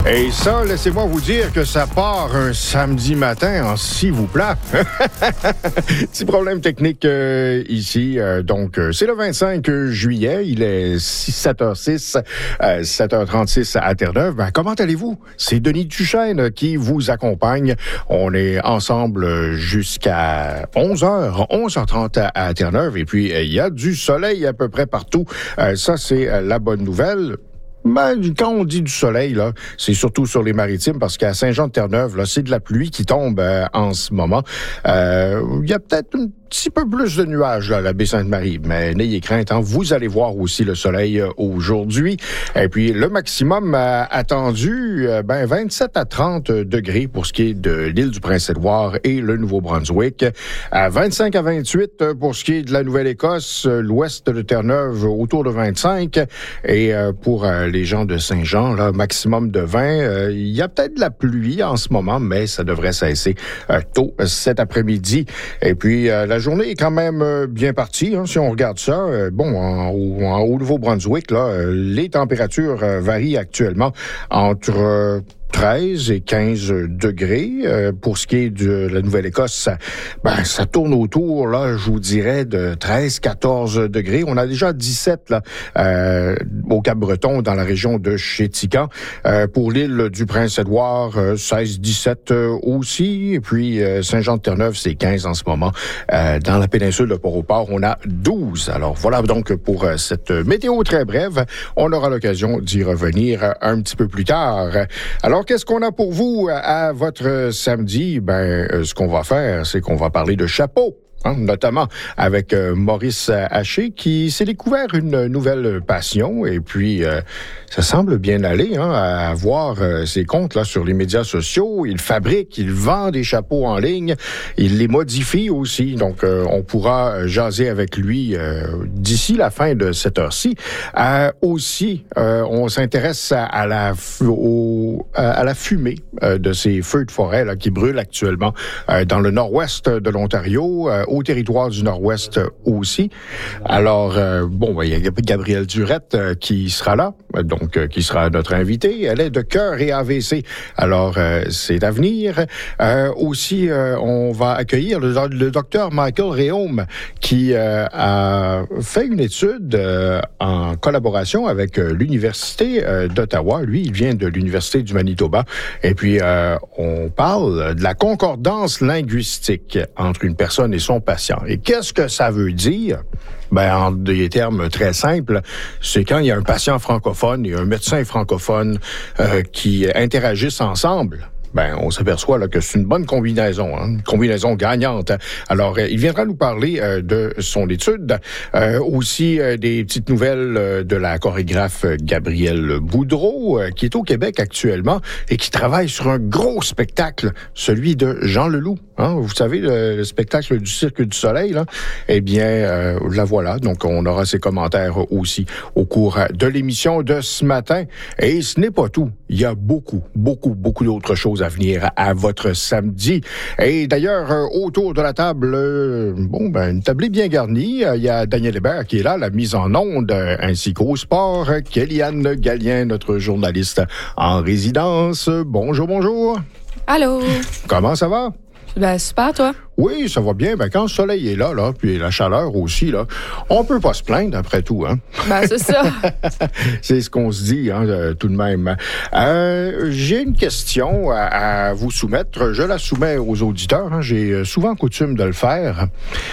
Et ça, laissez-moi vous dire que ça part un samedi matin en s'il vous plaît. Petit problème technique ici. Donc, c'est le 25 juillet. Il est 7h06, 7h36 à Terre-Neuve. Ben, comment allez-vous? C'est Denis Duchesne qui vous accompagne. On est ensemble jusqu'à 11h, 11h30 à Terre-Neuve. Et puis, il y a du soleil à peu près partout. Ça, c'est la bonne nouvelle. Ben, quand on dit du soleil, là, c'est surtout sur les maritimes, parce qu'à Saint-Jean-de-Terre-Neuve, là, c'est de la pluie qui tombe en ce moment. Il y a peut-être un petit peu plus de nuages là, à la baie Sainte-Marie, mais n'ayez crainte, hein, vous allez voir aussi le soleil aujourd'hui. Et puis, le maximum attendu, 27 à 30 degrés pour ce qui est de l'île du Prince-Édouard et le Nouveau-Brunswick. 25 à 28 pour ce qui est de la Nouvelle-Écosse, l'ouest de Terre-Neuve, autour de 25. Et pour les gens de Saint-Jean, là, maximum de 20. Il y a peut-être de la pluie en ce moment, mais ça devrait cesser tôt cet après-midi. Et puis, la journée est quand même bien partie, hein, si on regarde ça. Au Nouveau-Brunswick, là, les températures varient actuellement entre 13 et 15 degrés. Pour ce qui est de la Nouvelle-Écosse, ça tourne autour, là, je vous dirais, de 13-14 degrés. On a déjà 17 là, au Cap-Breton, dans la région de Chéticamp. Pour l'île du Prince-Édouard, 16-17 aussi. Et puis, Saint-Jean-de-Terre-Neuve, c'est 15 en ce moment. Dans la péninsule de Port-au-Port, on a 12. Alors, voilà donc pour cette météo très brève. On aura l'occasion d'y revenir un petit peu plus tard. Alors, qu'est-ce qu'on a pour vous à votre samedi? Ce qu'on va faire, c'est qu'on va parler de chapeaux. Hein, notamment avec Maurice Haché qui s'est découvert une nouvelle passion et puis ça semble bien aller à voir ses comptes là sur les médias sociaux. Il fabrique, il vend des chapeaux en ligne, il les modifie aussi. Donc on pourra jaser avec lui d'ici la fin de cette heure-ci. Aussi, on s'intéresse à la fumée de ces feux de forêt là, qui brûlent actuellement dans le nord-ouest de l'Ontario. Au territoire du Nord-Ouest aussi. Alors, il y a Gabrielle Durette qui sera là, donc qui sera notre invitée. Elle est de Cœur et AVC. Alors, c'est à venir. Aussi, on va accueillir le docteur Michael Réaume qui a fait une étude en collaboration avec l'Université d'Ottawa. Lui, il vient de l'Université du Manitoba. Et puis, on parle de la concordance linguistique entre une personne et son patient. Et qu'est-ce que ça veut dire? En des termes très simples, c'est quand il y a un patient francophone et un médecin francophone qui interagissent ensemble. On s'aperçoit là que c'est une bonne combinaison, une combinaison gagnante. Alors, il viendra nous parler de son étude, aussi des petites nouvelles de la chorégraphe Gabrielle Boudreau, qui est au Québec actuellement et qui travaille sur un gros spectacle, celui de Jean Leloup. Vous savez, le spectacle du Cirque du Soleil, là, la voilà. Donc, on aura ses commentaires aussi au cours de l'émission de ce matin. Et ce n'est pas tout. Il y a beaucoup d'autres choses à venir à votre samedi. Et d'ailleurs, autour de la table, une tablée bien garnie. Il y a Daniel Hébert qui est là, la mise en onde, ainsi qu'au sport, Kéliane Gallien, notre journaliste en résidence. Bonjour. Allô. Comment ça va? Super, toi? Oui, ça va bien. Quand le soleil est là, puis la chaleur aussi, là, on peut pas se plaindre après tout, hein? C'est ça. C'est ce qu'on se dit, tout de même. J'ai une question à vous soumettre. Je la soumets aux auditeurs. Hein. J'ai souvent coutume de le faire.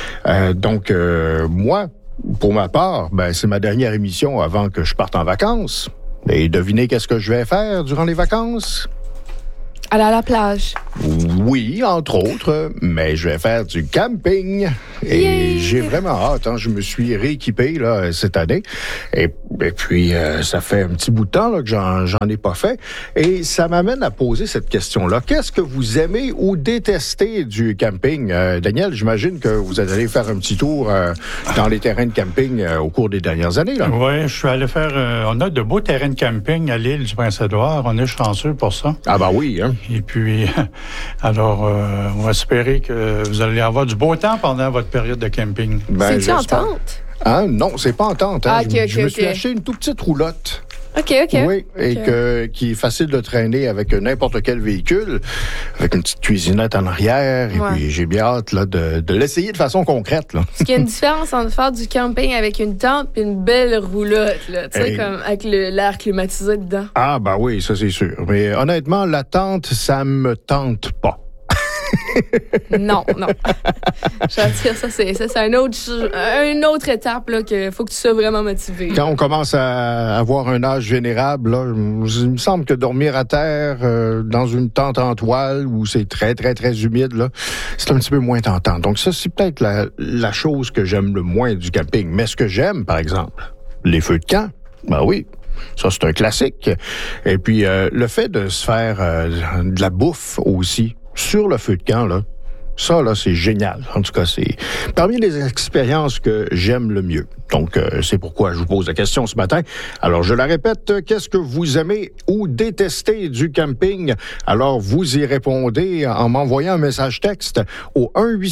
Moi, pour ma part, c'est ma dernière émission avant que je parte en vacances. Et devinez qu'est-ce que je vais faire durant les vacances? Aller à la plage. Oui, entre autres, mais je vais faire du camping. Et j'ai vraiment hâte. Je me suis rééquipé là, cette année. Et puis, ça fait un petit bout de temps là, que j'en ai pas fait. Et ça m'amène à poser cette question-là. Qu'est-ce que vous aimez ou détestez du camping? Daniel, j'imagine que vous êtes allé faire un petit tour dans les terrains de camping au cours des dernières années. Là. Oui, je suis allé faire... on a de beaux terrains de camping à l'île du Prince-Édouard. On est chanceux pour ça. Ah oui, hein? Et puis, alors, on va espérer que vous allez avoir du beau temps pendant votre période de camping. C'est-tu en tente? Non, c'est pas en tente. Ah, je me suis acheté une toute petite roulotte. OK. Oui, et qui est facile de traîner avec n'importe quel véhicule, avec une petite cuisinette en arrière. Et puis, j'ai bien hâte là, de l'essayer de façon concrète. Là. Parce qu'il y a une différence entre faire du camping avec une tente et une belle roulotte, là, tu sais, comme avec l'air climatisé dedans. Ah, ben oui, ça c'est sûr. Mais honnêtement, la tente, ça me tente pas. Non. Je vais dire, ça, c'est une autre étape là, qu'il faut que tu sois vraiment motivé. Quand on commence à avoir un âge vénérable, là, il me semble que dormir à terre dans une tente en toile où c'est très, très, très humide, là, c'est un petit peu moins tentant. Donc ça, c'est peut-être la chose que j'aime le moins du camping. Mais ce que j'aime, par exemple, les feux de camp, ben oui. Ça, c'est un classique. Et puis, le fait de se faire de la bouffe aussi sur le feu de camp, là, ça, là, c'est génial. En tout cas, c'est parmi les expériences que j'aime le mieux. Donc, c'est pourquoi je vous pose la question ce matin. Alors, je la répète, qu'est-ce que vous aimez ou détestez du camping? Alors, vous y répondez en m'envoyant un message texte au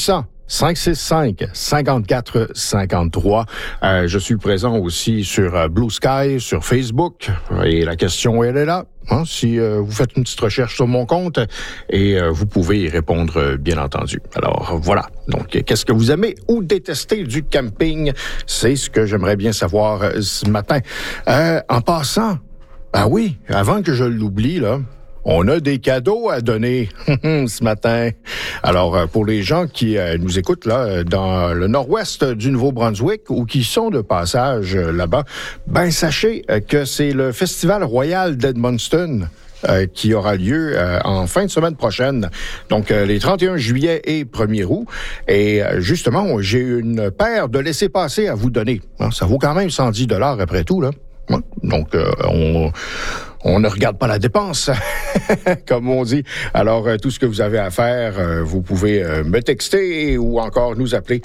1-800-565-5453. Je suis présent aussi sur Blue Sky, sur Facebook. Et la question, elle est là. Hein, si vous faites une petite recherche sur mon compte et vous pouvez y répondre, bien entendu. Alors, voilà. Donc, qu'est-ce que vous aimez ou détestez du camping? C'est ce que j'aimerais bien savoir ce matin. En passant, ah oui, avant que je l'oublie, là, on a des cadeaux à donner ce matin. Alors, pour les gens qui nous écoutent là dans le nord-ouest du Nouveau-Brunswick ou qui sont de passage là-bas, ben sachez que c'est le Festival Royal d'Edmundston qui aura lieu en fin de semaine prochaine. Donc, les 31 juillet et 1er août. Et justement, j'ai une paire de laissez-passer à vous donner. Ça vaut quand même 110 $ après tout, là. Donc, on ne regarde pas la dépense, comme on dit. Alors, tout ce que vous avez à faire, vous pouvez me texter ou encore nous appeler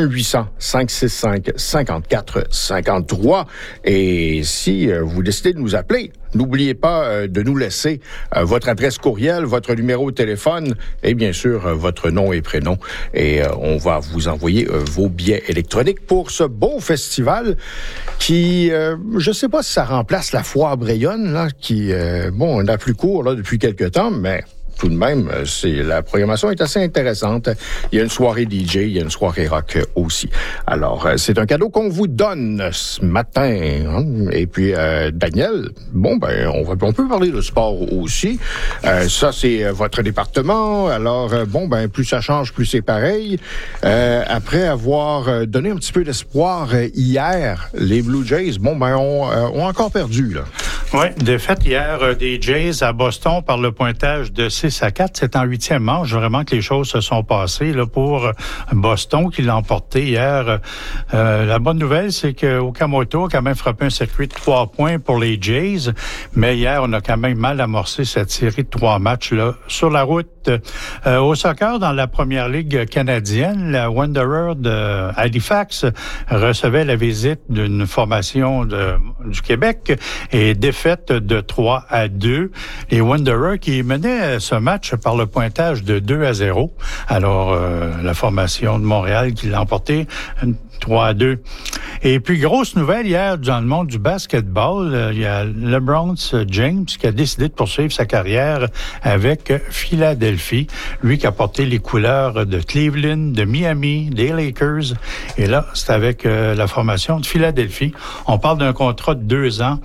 1-800-565-5453. Et si vous décidez de nous appeler, n'oubliez pas de nous laisser votre adresse courriel, votre numéro de téléphone et bien sûr votre nom et prénom. Et on va vous envoyer vos billets électroniques pour ce beau festival qui, je ne sais pas si ça remplace la foire Brayonne, là, qui, bon, on a plus court là, depuis quelques temps, mais tout de même, la programmation est assez intéressante. Il y a une soirée DJ, il y a une soirée rock aussi. Alors, c'est un cadeau qu'on vous donne ce matin. Hein? Et puis, Daniel, bon, ben, on peut parler de sport aussi. Ça, c'est votre département. Alors, bon, ben, plus ça change, plus c'est pareil. Après avoir donné un petit peu d'espoir hier, les Blue Jays, bon, ben, ont encore perdu, là. Oui, défaite hier des Jays à Boston par le pointage de 6-4. C'est en 8e manche, vraiment que les choses se sont passées là, pour Boston qui l'a emporté hier. La bonne nouvelle, c'est que Okamoto a quand même frappé un circuit de 3 points pour les Jays, mais hier, on a quand même mal amorcé cette série de 3 matchs là sur la route. Au soccer, dans la première ligue canadienne, la Wanderer de Halifax recevait la visite d'une formation du Québec et défaite de 3-2. Les Wanderers qui menaient ce match par le pointage de 2-0. Alors, la formation de Montréal qui l'a emporté 3-2. Et puis, grosse nouvelle hier dans le monde du basketball, il y a LeBron James qui a décidé de poursuivre sa carrière avec Philadelphie. Lui qui a porté les couleurs de Cleveland, de Miami, des Lakers. Et là, c'est avec la formation de Philadelphie. On parle d'un contrat de 2 ans.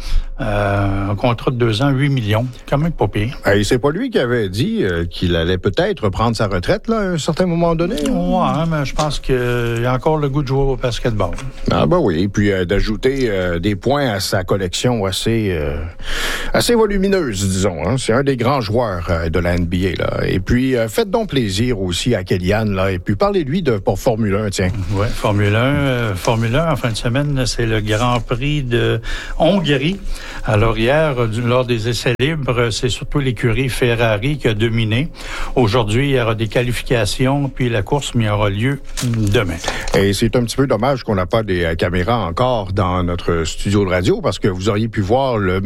Un contrat de 2 ans, 8 millions. Quand même pas pire. Et c'est pas lui qui avait dit qu'il allait peut-être prendre sa retraite là, à un certain moment donné? Ouais, mais je pense qu'il a encore le goût de jouer au basketball. Ah ben oui, et puis d'ajouter des points à sa collection assez volumineuse, disons. Hein. C'est un des grands joueurs de la NBA. Là. Et puis, faites donc plaisir aussi à Kellyanne. Là. Et puis, parlez-lui pour Formule 1, tiens. Oui, Formule 1, en fin de semaine, c'est le Grand Prix de Hongrie. Alors hier, lors des essais libres, c'est surtout l'écurie Ferrari qui a dominé. Aujourd'hui, il y aura des qualifications, puis la course aura lieu demain. Et c'est un petit peu dommage qu'on n'a pas des caméras encore dans notre studio de radio, parce que vous auriez pu voir le